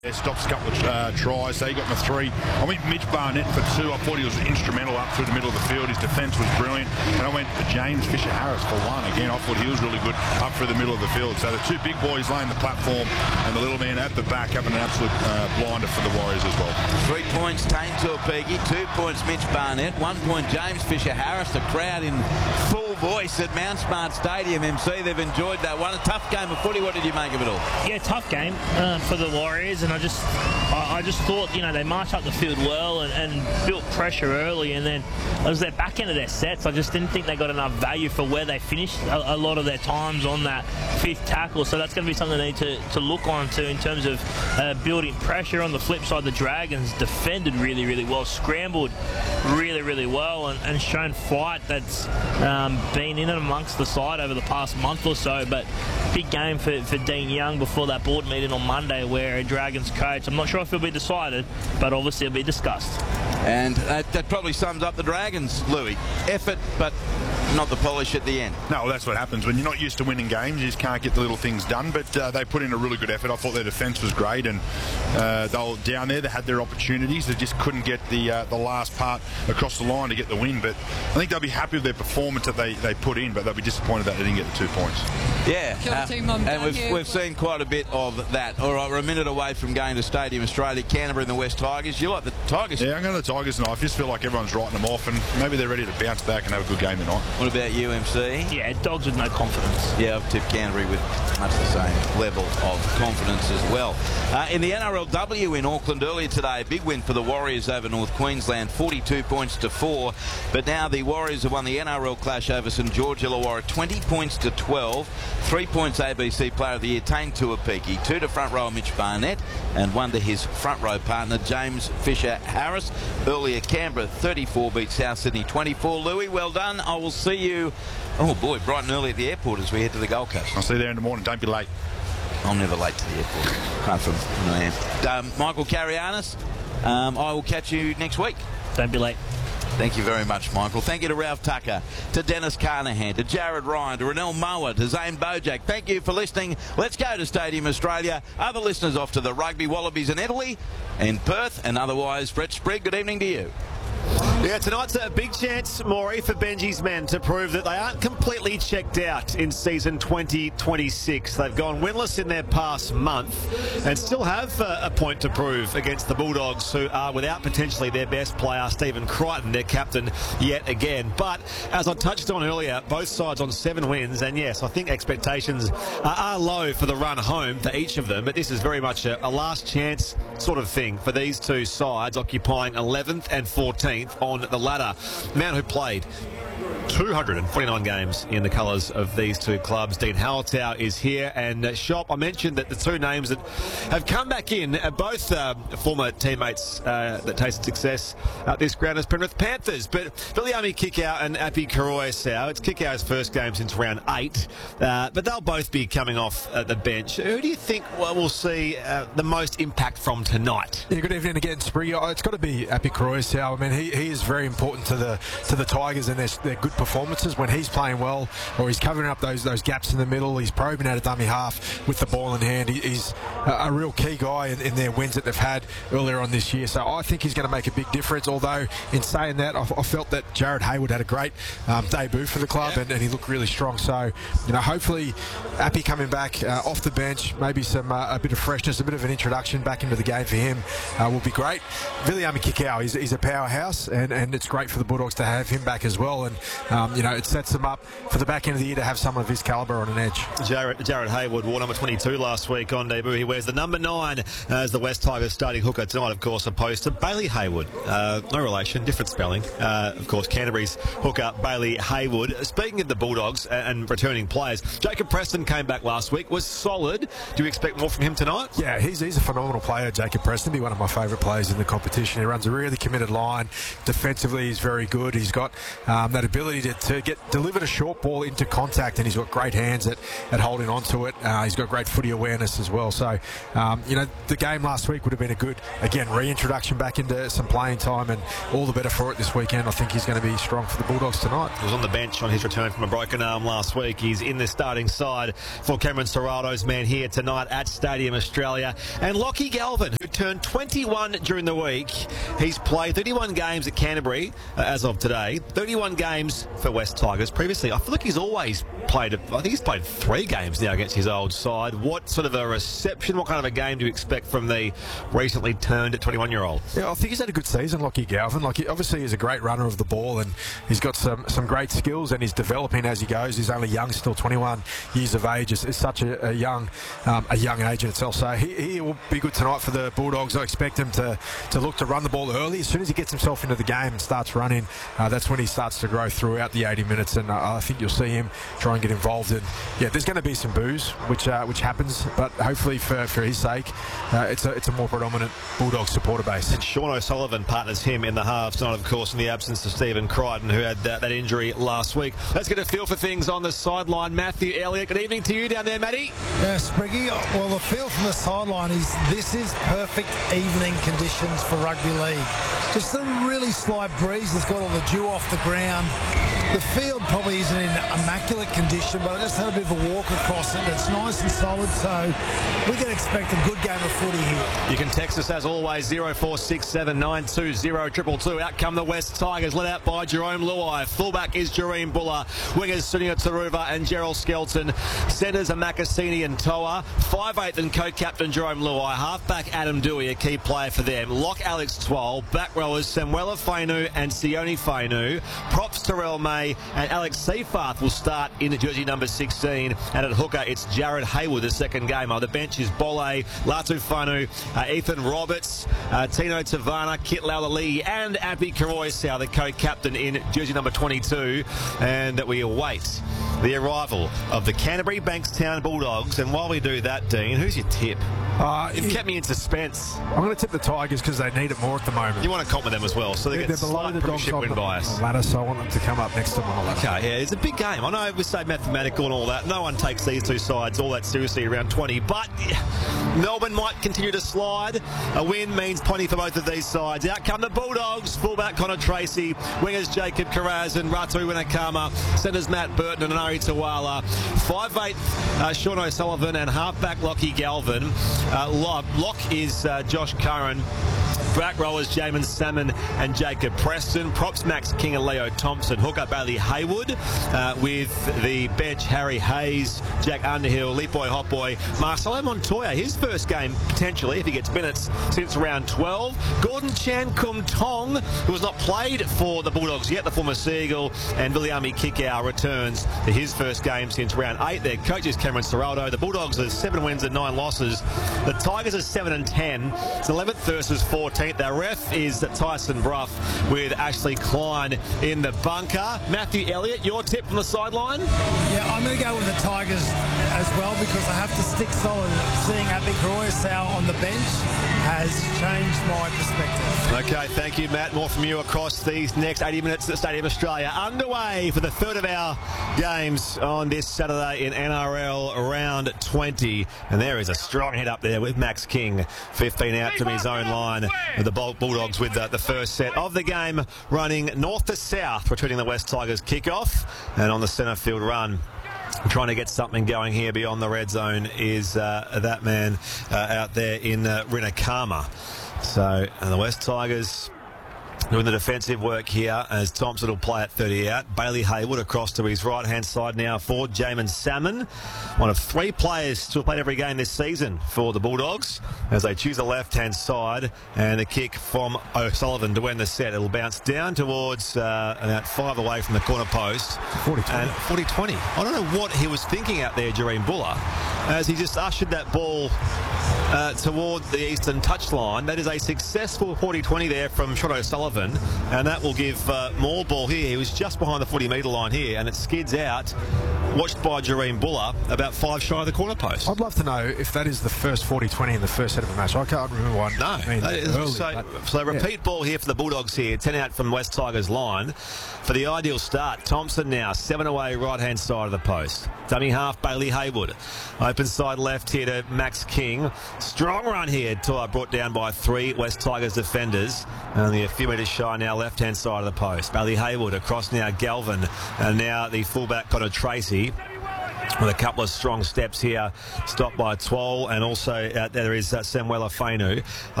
Stops a couple of tries, so he got my 3. I went Mitch Barnett for 2. I thought he was instrumental up through the middle of the field. His defence was brilliant. And I went for James Fisher-Harris for 1. Again, I thought he was really good up through the middle of the field. So the 2 big boys laying the platform and the little man at the back having an absolute blinder for the Warriors as well. 3 points, Tane Tuapiki. 2 points, Mitch Barnett. 1 point, James Fisher-Harris. The crowd in full voice at Mount Smart Stadium, MC. They've enjoyed that one. A tough game of footy. What did you make of it all? Yeah, tough game for the Warriors, and I just thought, you know, they marched up the field well and built pressure early, and then it was their back end of their sets. I just didn't think they got enough value for where they finished a lot of their times on that 5th tackle. So that's going to be something they need to look on to in terms of building pressure. On the flip side, the Dragons defended really, really well, scrambled really, really well, and shown fight that's been in and amongst the side over the past month or so. But big game for Dean Young before that board meeting on Monday, where a Dragons coach, I'm not sure if it'll be decided, but obviously it'll be discussed. And that probably sums up the Dragons, Louis. Effort, but not the polish at the end. No, well, that's what happens when you're not used to winning games. You just can't get the little things done. But they put in a really good effort. I thought their defence was great, and they were down there. They had their opportunities. They just couldn't get the last part across the line to get the win. But I think they'll be happy with their performance that they put in, but they'll be disappointed that they didn't get the 2 points. Yeah, and we've seen quite a bit of that. All right, we're a minute away from going to Stadium Australia. Canterbury and the West Tigers. You like the Tigers? Yeah, I'm going to the Tigers tonight. I just feel like everyone's writing them off, and maybe they're ready to bounce back and have a good game tonight. What about you, MC? Yeah, Dogs with no confidence. Yeah, I've tipped Canterbury with much the same level of confidence as well. In the NRLW in Auckland earlier today, big win for the Warriors over North Queensland, 42 points to 4. But now the Warriors have won the NRL clash over St George Illawarra, 20 points to 12. 3 points ABC Player of the Year, Tane Tuapiki. 2 to front row Mitch Barnett, and 1 to his front row partner James Fisher-Harris. Earlier Canberra 34 beat South Sydney 24. Louis, well done. I will see you, oh boy, bright and early at the airport as we head to the Gold Coast. I'll see you there in the morning. Don't be late. I'm never late to the airport, apart from when I am. Michael Carianis, I will catch you next week. Don't be late. Thank you very much, Michael. Thank you to Ralph Tucker, to Dennis Carnahan, to Jared Ryan, to Renell Moa, to Zane Bojack. Thank you for listening. Let's go to Stadium Australia. Other listeners off to the Rugby Wallabies in Italy and Perth, and otherwise, Brett Sprigg, good evening to you. Yeah, tonight's a big chance, Maury, for Benji's men to prove that they aren't completely checked out in season 2026. They've gone winless in their past month and still have a point to prove against the Bulldogs, who are without potentially their best player, Stephen Crichton, their captain, yet again. But as I touched on earlier, both sides on 7 wins, and yes, I think expectations are low for the run home for each of them, but this is very much a last chance sort of thing for these two sides, occupying 11th and 14th on the ladder. The man who played 249 games in the colours of these two clubs, Dean Hallertau, is here. And Shop, I mentioned that the 2 names that have come back in are both former teammates that tasted success at this ground as Penrith Panthers. But Viliami Kikau and Api Koroisau, it's Kikau's first game since round 8, but they'll both be coming off the bench. Who do you think we'll see the most impact from tonight? Yeah, good evening again, Spriggy. It's got to be Api Koroisau. I mean, he is very important to the Tigers and their good performances when he's playing well, or he's covering up those gaps in the middle. He's probing out a dummy half with the ball in hand. He's a real key guy in their wins that they've had earlier on this year. So I think he's going to make a big difference. Although in saying that, I felt that Jared Hayward had a great debut for the club, and he looked really strong. So hopefully Appy coming back off the bench, maybe some a bit of freshness, a bit of an introduction back into the game for him will be great. Viliami Kikau, he's a powerhouse, and it's great for the Bulldogs to have him back as well. And it sets them up for the back end of the year to have someone of his calibre on an edge. Jared Hayward wore number 22 last week on debut. He wears the number 9 as the West Tigers starting hooker tonight, of course, opposed to Bailey Hayward. No relation, different spelling. Of course, Canterbury's hooker, Bailey Hayward. Speaking of the Bulldogs and returning players, Jacob Preston came back last week, was solid. Do you expect more from him tonight? Yeah, he's a phenomenal player, Jacob Preston. He's one of my favourite players in the competition. He runs a really committed line. Defensively, he's very good. He's got that ability ability to get delivered a short ball into contact, and he's got great hands at holding onto it. He's got great footy awareness as well. So, the game last week would have been a good, again, reintroduction back into some playing time, and all the better for it this weekend. I think he's going to be strong for the Bulldogs tonight. He was on the bench on his return from a broken arm last week. He's in the starting side for Cameron Ciraldo's man here tonight at Stadium Australia. And Lockie Galvin, who turned 21 during the week. He's played 31 games at Canterbury as of today, 31 games for West Tigers. Previously, I feel like he's always played, I think he's played 3 games now against his old side. What sort of a reception, what kind of a game do you expect from the recently turned 21-year-old? Yeah, I think he's had a good season, Lockie Galvin. Like, obviously he's a great runner of the ball, and he's got some great skills, and he's developing as he goes. He's only young still, 21 years of age. Is such a young age in itself. So he will be good tonight for the Bulldogs. I expect him to look to run the ball early. As soon as he gets himself into the game and starts running, that's when he starts to grow throughout the 80 minutes, and I think you'll see him try and get involved. And yeah, there's going to be some boos, which happens, but hopefully for his sake, it's a more predominant Bulldog supporter base. And Sean O'Sullivan partners him in the halves tonight, of course, in the absence of Stephen Crichton, who had that injury last week. Let's get a feel for things on the sideline. Matthew Elliott, good evening to you down there, Matty. Yes, Spriggy. Well, the feel from the sideline is this is perfect evening conditions for rugby league. Just a really slight breeze that's got all the dew off the ground. The field probably isn't in immaculate condition, but I just had a bit of a walk across it. It's nice and solid, so we can expect a good game of footy here. You can text us as always, 0467920222. Out come the West Tigers, led out by Jerome Luai. Fullback is Jareen Buller. Wingers Sunia Taruva and Gerald Skelton. Centres are Makasini and Toa. 5'8" and co-captain Jerome Luai. Halfback Adam Dewey, a key player for them. Lock Alex Twal. Back rowers Samuela Fainu and Sione Fainu. Props Terrell May and Alex Seafarth will start in jersey number 16. And at hooker, it's Jared Hayward, the second gamer. The bench is Bole, Latu Fainu, Ethan Roberts, Tino Tavana, Kit Laulalii, and Abby Karoisau, the co-captain in jersey number 22. And that we await the arrival of the Canterbury Bankstown Bulldogs. And while we do that, Dean, who's your tip? You've kept me in suspense. I'm going to tip the Tigers because they need it more at the moment. You want to comp with them as well, so they get below the premiership win bias. Ladder, so I want them to come up next to them on the ladder. Okay, yeah, it's a big game. I know we say mathematical and all that. No one takes these two sides all that seriously around 20, but Melbourne might continue to slide. A win means plenty for both of these sides. Out come the Bulldogs. Fullback Connor Tracy, wingers Jacob Karaz and Ratu Winakama, centres Matt Burton and Ari Tawala. 5'8" Sean O'Sullivan and halfback Lockie Galvin. Lock is Josh Curran. Back rowers Jamin Salmon and Jacob Preston. Props Max King and Leo Thompson. Hooker Bailey Hayward with the bench Harry Hayes, Jack Underhill, Leapboy Hotboy, Marcelo Montoya. His first game potentially if he gets minutes since round 12. Gordon Chan Kum Tong, who has not played for the Bulldogs yet, the former Seagull, and Viliami Kikau returns to his first game since round 8. Their coach is Cameron Ciraldo. The Bulldogs are 7 wins and 9 losses. The Tigers are 7 and 10. It's 11th versus 14th. Their ref is Tyson Bruff with Ashley Klein in the bunker. Matthew Elliott, your tip from the sideline? Yeah, I'm going to go with the Tigers as well because I have to stick solid. Seeing Abby Karoisau on the bench has changed my perspective. Okay, thank you, Matt. More from you across these next 80 minutes at Stadium Australia. Underway for the third of our games on this Saturday in NRL round 20. And there is a strong hit up there with Max King, 15 out from his own line. With the Bulldogs with the first set of the game running north to south, returning the West Tigers kickoff. And on the centre field run, trying to get something going here beyond the red zone is that man out there in Rinakama. So, and the West Tigers doing the defensive work here as Thompson will play at 30 out. Bailey Hayward across to his right-hand side now for Jamin Salmon. One of 3 players to have played every game this season for the Bulldogs as they choose the left-hand side, and a kick from O'Sullivan to end the set. It'll bounce down towards about 5 away from the corner post. 40-20. And 40-20. I don't know what he was thinking out there, Jareen Buller. as he just ushered that ball toward the eastern touchline. That is a successful 40-20 there from Sean O'Sullivan, and that will give more ball here. He was just behind the 40-metre line here, and it skids out, watched by Jareen Buller, about 5 shy of the corner post. I'd love to know if that is the first 40-20 in the first set of a match. I can't remember one. No. I mean, So repeat ball here for the Bulldogs here. 10 out from West Tigers line for the ideal start. Thompson now 7 away, right-hand side of the post. Dummy half, Bailey Haywood. Open side left here to Max King. Strong run here, brought down by 3 West Tigers defenders. Only a few metres shy now, left-hand side of the post. Bailey Haywood across now, Galvin. And now the fullback, Connor Tracy, with a couple of strong steps here, stopped by Twal, and also there is Samuela Fainu.